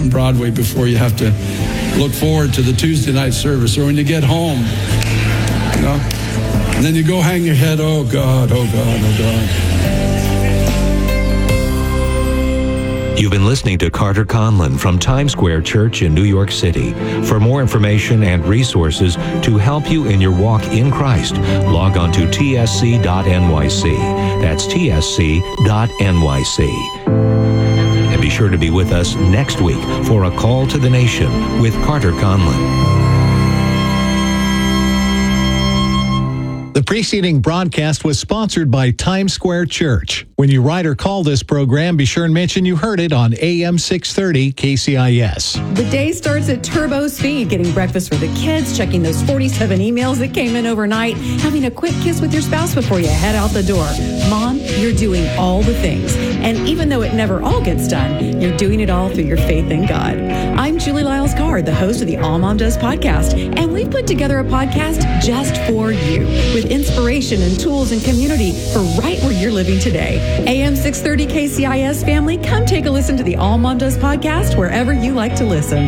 on Broadway before you have to look forward to the Tuesday night service, or when you get home, you know, and then you go hang your head, oh God, oh God, oh God. You've been listening to Carter Conlon from Times Square Church in New York City. For more information and resources to help you in your walk in Christ, log on to tsc.nyc. That's tsc.nyc. And be sure to be with us next week for A Call to the Nation with Carter Conlon. The preceding broadcast was sponsored by Times Square Church. When you write or call this program, be sure and mention you heard it on AM 630 KCIS. The day starts at turbo speed, getting breakfast for the kids, checking those 47 emails that came in overnight, having a quick kiss with your spouse before you head out the door. Mom, you're doing all the things. And even though it never all gets done, you're doing it all through your faith in God. I'm Julie Lyles-Card, the host of the All Mom Does podcast, and we've put together a podcast just for you, with inspiration and tools and community for right where you're living today. AM 630 KCIS family, come take a listen to the All Mom Does podcast wherever you like to listen.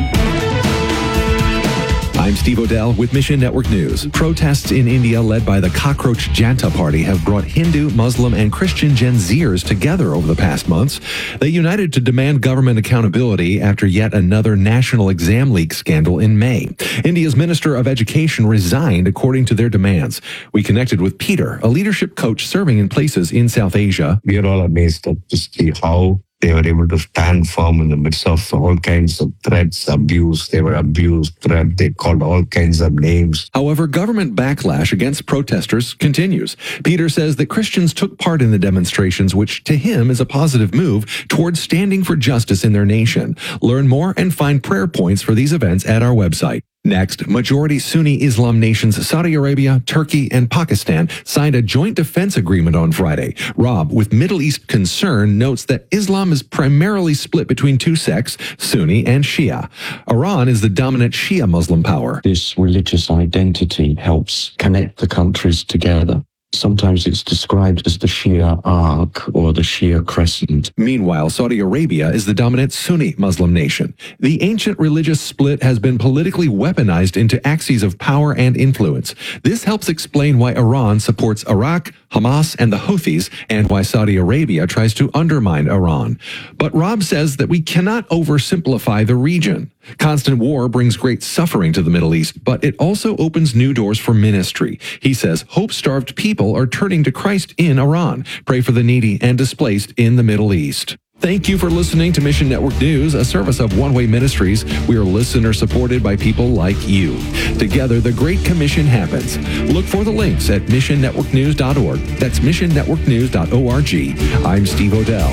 I'm Steve Odell with Mission Network News. Protests in India led by the Cockroach Janta Party have brought Hindu, Muslim, and Christian Gen Zers together over the past months. They united to demand government accountability after yet another national exam leak scandal in May. India's Minister of Education resigned according to their demands. We connected with Peter, a leadership coach serving in places in South Asia. We are all amazed to see how they were able to stand firm in the midst of all kinds of threats, abuse. They were abused, threat. They called all kinds of names. However, government backlash against protesters continues. Peter says that Christians took part in the demonstrations, which to him is a positive move towards standing for justice in their nation. Learn more and find prayer points for these events at our website. Next, majority Sunni Islam nations Saudi Arabia, Turkey, and Pakistan signed a joint defense agreement on Friday. Rob, with Middle East concern, notes that Islam is primarily split between two sects, Sunni and Shia. Iran is the dominant Shia Muslim power. This religious identity helps connect the countries together. Sometimes it's described as the Shia Arc or the Shia Crescent. Meanwhile, Saudi Arabia is the dominant Sunni Muslim nation. The ancient religious split has been politically weaponized into axes of power and influence. This helps explain why Iran supports Iraq, Hamas, and the Houthis, and why Saudi Arabia tries to undermine Iran. But Rob says that we cannot oversimplify the region. Constant war brings great suffering to the Middle East, but it also opens new doors for ministry. He says hope-starved people are turning to Christ in Iran. Pray for the needy and displaced in the Middle East. Thank you for listening to Mission Network News, a service of One Way Ministries. We are listener-supported by people like you. Together, the Great Commission happens. Look for the links at missionnetworknews.org. That's missionnetworknews.org. I'm Steve Odell.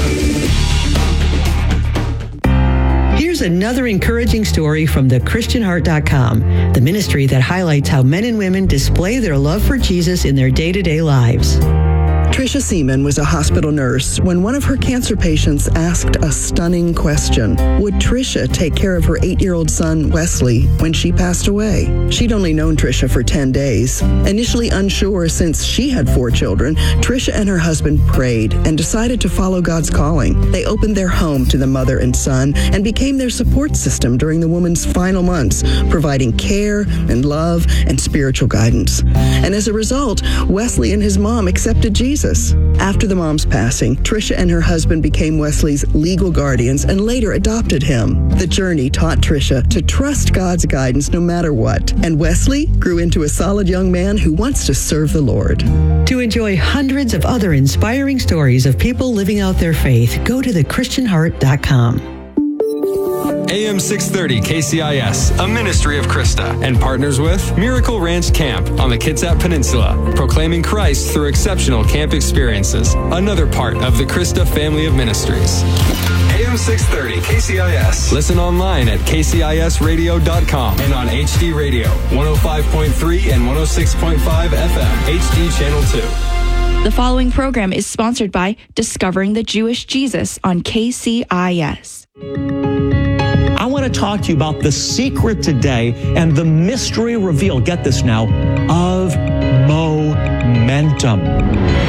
Here's another encouraging story from thechristianheart.com, the ministry that highlights how men and women display their love for Jesus in their day-to-day lives. Tricia Seaman was a hospital nurse when one of her cancer patients asked a stunning question. Would Tricia take care of her 8-year-old son, Wesley, when she passed away? She'd only known Tricia for 10 days. Initially unsure since she had 4 children, Tricia and her husband prayed and decided to follow God's calling. They opened their home to the mother and son and became their support system during the woman's final months, providing care and love and spiritual guidance. And as a result, Wesley and his mom accepted Jesus. After the mom's passing, Tricia and her husband became Wesley's legal guardians and later adopted him. The journey taught Tricia to trust God's guidance no matter what, and Wesley grew into a solid young man who wants to serve the Lord. To enjoy hundreds of other inspiring stories of people living out their faith, go to thechristianheart.com. AM 630 KCIS, a ministry of Krista, and partners with Miracle Ranch Camp on the Kitsap Peninsula, proclaiming Christ through exceptional camp experiences, another part of the Krista family of ministries. AM 630 KCIS. Listen online at kcisradio.com and on HD Radio, 105.3 and 106.5 FM, HD Channel 2. The following program is sponsored by Discovering the Jewish Jesus on KCIS. I want to talk to you about the secret today and the mystery revealed, get this now, of momentum.